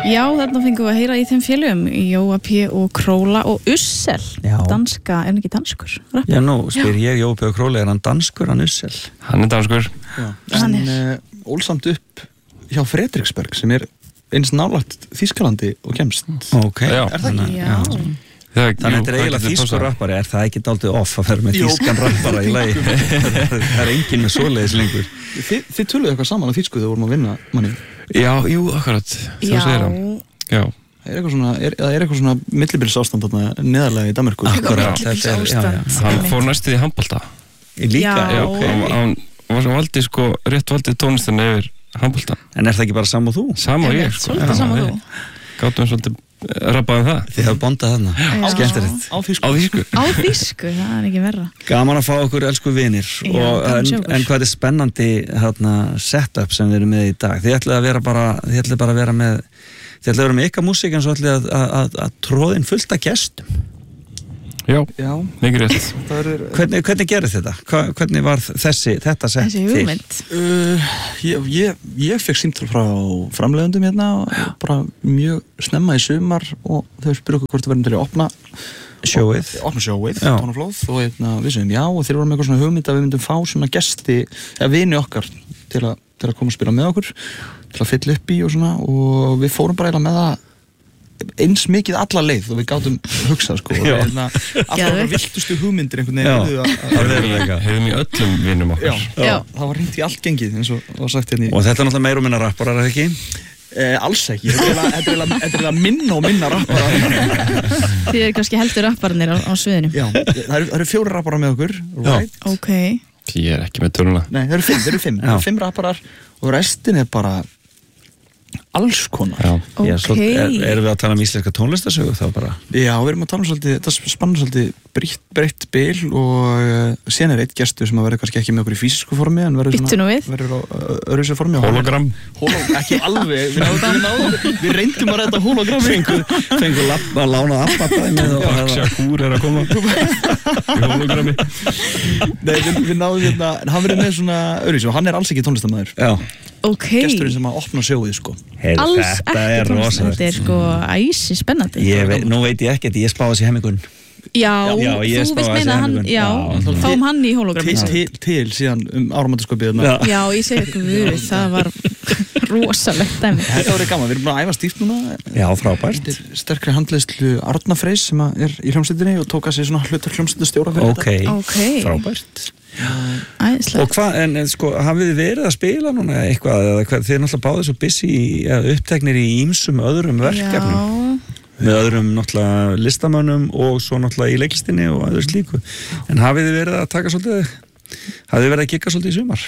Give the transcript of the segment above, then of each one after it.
Já, þarna fengum við að heyra í þeim félögum Jóa P. og Króla og Ussel. Já. Danska, er hann ekki danskur? Rappar? Já, nú spyr ég Jóa P. og Króla, er hann danskur, hann Ussel? Hann danskur. Já. Hann ólsamt upp hjá Fredriksberg sem eins nálægt Þýskalandi og kemst. Ok. Er það ekki? Já. Þannig að þetta eiginlega þýskur rappari, er það ekki dálítið off að vera með þýskan rappara í lagi? Það enginn með svoleiðis lengur. Þið töluðu eitthvað saman á þýsku þegar vorum að vinna manni. Já, jú, akkurat. Já. Er eitthvað svona millibilsástand þarna neðarlega í Danmörku? Akkurat. Hann fór næstuð í handbolta. Líka? Já. Hann rétt valdi tónlistina yfir handboltan. En er það ekki bara sama og þú? Sama og ég, Svolítið sama og þú. Gátum svolítið rappaði það. Þið hafa bondað þarna. Skemmtilegt. Á þýsku. Á þýsku, það er ekki verra. Gaman að fá okkur elsku vinir. En hvað er spennandi setup sem við erum með í dag? Þið ætlaði að vera með ykkar músík en svo ætlaði að tróðin fullt af gestum. Já, mikið rétt. Hvernig gerði þetta? Hvernig var þetta sett Þessi hugmynd? Ég fekk símtal frá framleiðendum hérna bara mjög snemma í sumar og þau spurðu okkur hvort við verðum til að opna sjóið, Tónaflóð og við segjum já og þeir voru með eitthvað svona hugmynd að við myndum fá svona gesti eða vini okkar til að koma að spila með okkur til að fylla upp í og svona og við fórum bara eiginlega með það eins mikið alla leið og við gátum hugsað sko alltaf viltustu hugmyndir einhvern veginn hefðum í öllum vinum okkar það var hringt í allt gengið eins og var sagt hérna og þetta er náttúrulega meira og minna rapparar, er það ekki? Alls ekki, þetta er minna og minna rapparar Þið eru kannski heldur rappararnir á sviðinu Já, það eru 4 rapparar með okkur right? Ok Ég er ekki með töluna Nei, það eru 5 rapparar og restin er bara alls konar Erum við að tala íslenska tónlistarsögu þá bara? Já, við erum að tala svolítið þetta spannar svolítið breytt bil og síðan eitt gestur sem að verður kannski ekki með okkur í fysisku formi en verður á öðruvísu formi Hologram Ekki alveg, við reyndum að redda hologram Fengur að lána appatæmið og Shakur er að koma í hologrami Nei, við náðum hérna en hann verður með svona öðruvísu og hann er alls ekki tónlistarmaður Já gesturinn sem að opna sjóið sko alls ekki tónlist þetta er sko æsi spennandi nú veit ég ekkert, ég spáði sér hemmingun Já, þú vilt meina hann fáum hann í hologrami til síðan áramótaskaupið Já, ég segi guð, það var rosalegt dæmi Þetta verið gaman, við erum búin að æfa stíft núna Já, frábært Sterkri handleiðslu Arna Freys sem er í hljómsveitinni og tók að sig svona hlutar hljómsveitastjóra fyrir þetta Frábært Og hvað, en sko, hafið þið verið að spila núna eitthvað, eða hvað, þið er náttúrulega báðið svo busy uppteknir í ýmsum öðrum verkefnum með öðrum náttúrulega listamönnum og svo náttúrulega í leiklistinni og öðru slíku en hafið þið verið að taka svolítið hafið þið verið að kikka svolítið í sumar?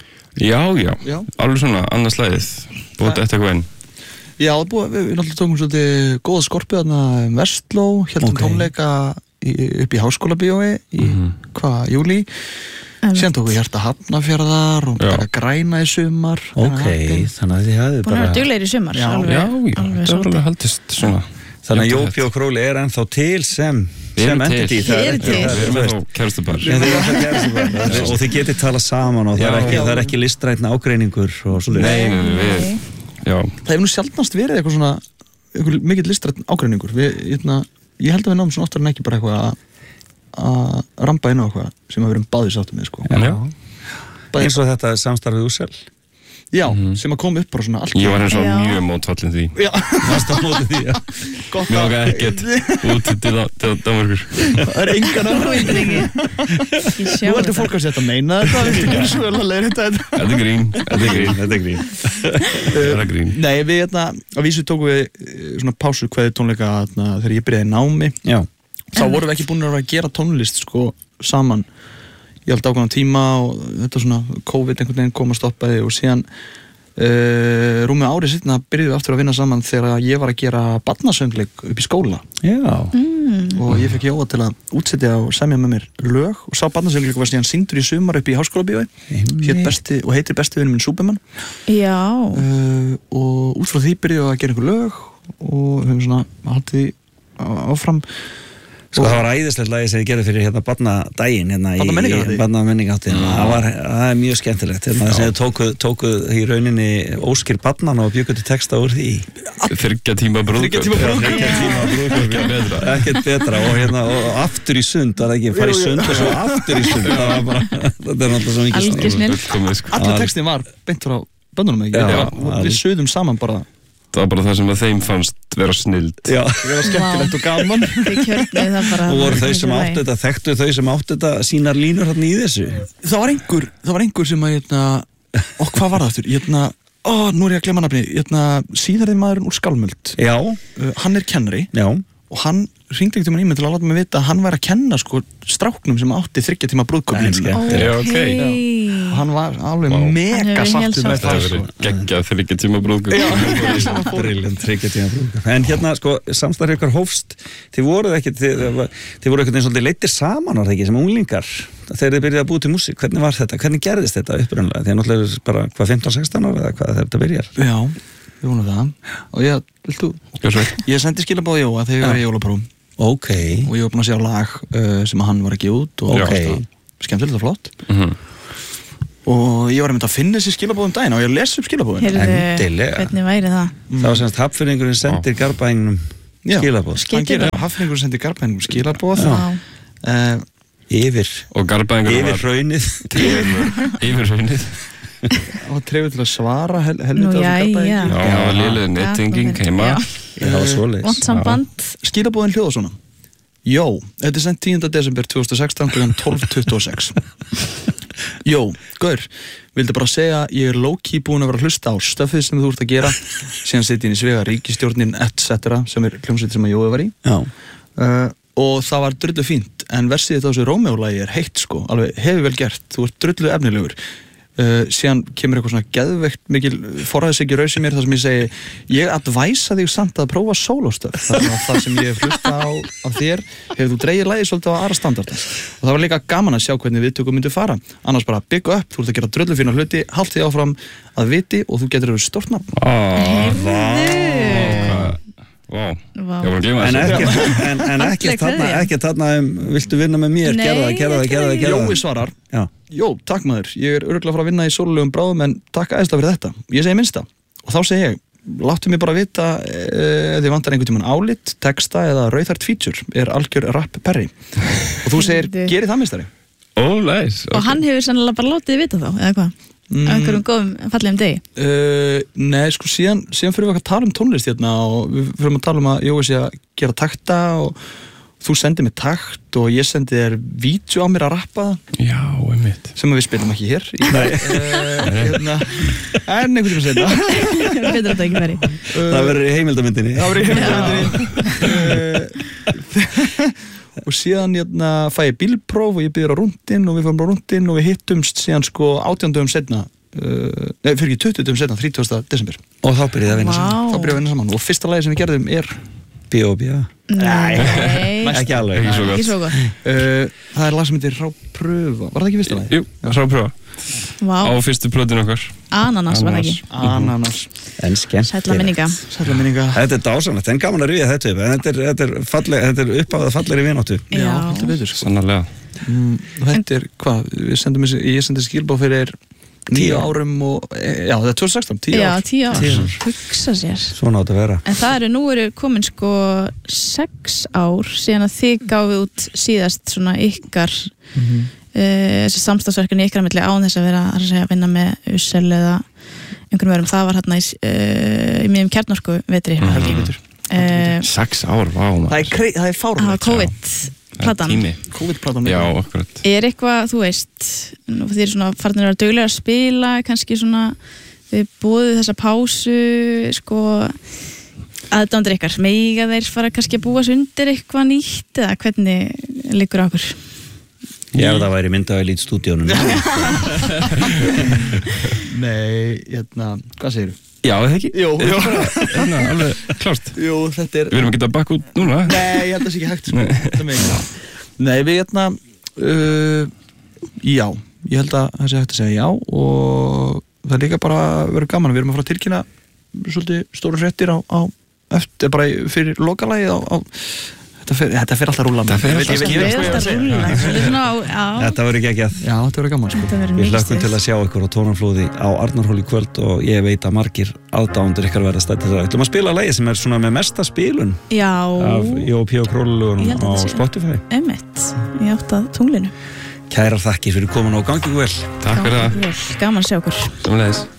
Já, alveg svona annars slæðið, búið eftir eitthvað enn Já, við náttúrulega tókum svolítið góða skorpu þarna Vestló, héldum tónleika upp í Háskólabíói í júlí síðan tókum við Hjarta Hafnarfjarðar og taka Græna í sumar þannig að þið hafið bara búin að vera duglegir í sumar Já, það var alveg haldist svona þannig að Jópi og Króli er ennþá til sem entity Við erum ennþá kærustupar og þið getið talað saman og það er ekki listrætna ágreiningur og svolítið Það hefur nú sjaldnast verið eitthvað svona mikill listrætn ágreiningur ég held að við náum svona oftar en ekki bara eitthvað að rampa inn á eitthvað sem við erum báðir sáttum með sko. Eins og þetta samstarfið Ussel Já, sem að koma upp bara svona allt Ég var eins og mjög mótfallin því Mér var ekkert út til Danmörkur Það er engan áhuga Nú heldur fólk að setja að meina þetta Þetta er ekki svo vel að leiða Þetta er grín Nei, við að vísu tókum við svona pásu kveði tónleika þegar ég byrjaði námi Þá vorum við ekki búin að gera tónlist sko saman Ég held ákveðan tíma og þetta svona COVID einhvern veginn kom að stoppaði og síðan rúmið árið seinna byrjuðum við aftur að vinna saman þegar ég var að gera barnasöngleik upp í skóla og ég fekk Jóa til að útsetja og semja með mér lög og sá barnasöngleik var síðan sýndur í sumar upp í Háskólabíói og heitir besti vinur minn Súpermann og út frá því byrjuðum við að gera einhver lög og við höfum svona haldið áfram Sko það var æðislegt lagi sem ég gerði fyrir hérna barnadaginn hérna í barnamenningahátti. Það er mjög skemmtilegt hérna sem þið tókuð í rauninni óskir barnana og bjökuðu texta úr því. 3 tíma brúðkaup. Ekkert betra og hérna og aftur í sund, það er ekki fara í sund og svo aftur í sund. Það var bara, þetta er náttúrulega svo mikið algjör. Allir textin var beint frá bönnunum ekki? Við suðum saman bara. Það var bara það sem að þeim fannst vera snild. Já, vera skemmtilegt og gaman. Þið kjörnið það bara. Og voru þau sem áttu þetta, þekktu þau sem áttu þetta sínar línur hérna í þessu? Það var einhver sem að, hvað var það aftur? Nú er ég að glemma nafni, síðarðið maðurinn úr Skálmöld. Já. Hann er kennari. Já. Og hann hringdi einhvern veginn í mig til að láta mig vita að hann væri að kenna sko stráknum sem átti 3 tíma brúðkaup. Og hann var alveg mega sáttur með það. Það hefur geggjað 3 tíma brúðkaup. Brilliant 3 tíma brúðkaup. En hérna sko, samstarfið ykkar hófst, þið voru einhvern veginn svolítið leiddir saman, var það ekki, sem unglingar, þegar þið byrjaði að búa til músík. Hvernig var þetta? Hvernig gerðist þetta upprunalega? Þið er náttúrulega bara, 15-16 ára eða hvað þetta byrjar? Já, við vonum það. Og ég sendi skilaboð á Jóa þegar ég var í jólaprófum. Ok. Og ég var búinn að sjá lag sem hann var að gefa út og skemmtilegt og flott. Og ég var að mynda að finna þessi skilaboð daginn og ég lesi upp skilaboðin. Endilega. Hvernig væri það? Það var semst Hafnfirðingurinn sendir Garðbæingnum skilaboð. Hafnfirðingurinn sendir Garðbæingnum skilaboð. Yfir. Og Garðbæingurinn var hraunið. Yfir hraunið. Það var trefið til að svara helvita á þessu Garðbæingi. Já, það var liðlega nettinging heima. Það var svoleiðis. Vont samband. Skilabóðin hljóða svona. Jó, þetta er sendt 10. desember 2016 kl. 12:26. Jó, gaur, vildi bara segja ég er low-key búin að vera að hlusta á stöfið sem þú ert að gera, síðan setja inn í svega ríkisstjórnin etc. sem er hljómsveit sem að Jói var í. Og það var drullu fínt, en versið þetta á þessu Rómeó-lagi er heitt sko, alveg hefur vel gert, þú ert drullu efnilegur. Síðan kemur eitthvað svona geðveikt mikil forræðishyggju raus í mér þar sem ég segi ég advæsa þig samt að prófa sólóstöf þannig að það sem ég hef hlusta á af þér hefur þú dreigið lagið svolítið á aðra standarda og það var líka gaman að sjá hvernig viðtökum myndi fara annars bara bygg upp, þú ert að gera drullu fína hluti haldt þig áfram að viti og þú getur verið stórt nafn Vá, ég var að gleyma þessu. En ekki þarna viltu vinna með mér, gera það. Jói svarar, jó, takk maður, ég er örugglega að fara að vinna í sólulegum bráðum en takk æðislega fyrir þetta. Ég segi minnsta og þá segi ég, láttu mig bara vita ef þið vantar einhvern tímann álit, texta eða rauðhært feature, er algjör rap perri. Og þú segir, gerið það meistari. Nice. Og hann hefur sannlega bara látið þið vita þá, eða hvað? Á einhverjum góðum fallegum degi? Nei, sko, síðan fyrir við að tala um tónlist hérna og við fyrir að tala um að Jói sé að gera takta og þú sendið mér takt og ég sendið þér vídeo á mér að rappa. Já, einmitt. Sem við spilum ekki hér. En einhvern tíma seinna. Betur þetta ekki verið. Það verður í heimildamyndinni. Og síðan fæ ég bílpróf og ég byrður á rúndinn og við fórum á rúndinn og við hittumst síðan sko 18 dögum setna fyrir ekki 20 dögum setna, 30. desember. Og þá byrjuði að vinna saman. Þá byrjuði að vinna saman og fyrsta lagi sem við gerðum er B.O.B. Nei, ekki alveg. Ekki svo gott. Það er lag sem heitir Rápröfa. Var það ekki fyrsta lagi? Jú, Rápröfa. Á fyrstu plötinu okkar. Ananas var það ekki. Ananas. En skemmt. Sælla minninga. Þetta er dásamlegt, en gaman að rifja þetta upp. Þetta er uppáðað fallegri vináttu. Já, alltaf betur. Sannarlega. Þetta er hvað? Ég sendi skilbóð fyrir 9 árum og, já, það er 2016, 10 ár. Já, 10 ár. Hugsa sér. Svona átt að vera. En nú eru komin sko 6 ár síðan að þið gáðu út síðast svona ykkar þessi samstagsverkefni ykkar milli án þess að vera að vinna með Ussel eða einhvern verum. Það var hérna í miðjum kjarnorku vetri. 6 ár, vá. Það er fáránlegt. Það var COVID-platan. COVID-platan. Já, akkurat. Er eitthvað, þú veist, þið eru svona farnir að vera duglega að spila, kannski svona við búið þessa pásu, sko, aðdándir ykkar, mega þeir fara kannski að búa sig undir eitthvað nýtt eða hvernig liggur á okkur? Já, það væri myndað í lítstúdíónum. Nei, hvað segirðu? Já, eða ekki? Jú. Alveg klárt. Jú, þetta er... Við erum ekki að bakka út núna. Nei, ég held að það sé ekki hægt, sko. Nei, við já, ég held að það sé hægt að segja já og það er líka bara verið gaman. Við erum að fara að tilkynna svolítið stóru fréttir eftir bara fyrir lokalagið á Þetta fer alltaf rúla Þetta verður ekki að Já, þetta verður gaman sko. Við hlökkum til að sjá ykkur á Tónarflóði á Arnarhóli í kvöld og ég veit að margir aðdáendur ykkar verða stætt Þú ætlum að spila lagi sem er svona með mesta spilun af Jópi og Króllugunum á Spotify Einmitt, ég átt að tunglinu Kærar þakkir fyrir komin og gangið vel Takk fyrir það Gaman að sjá okkur Samleiðis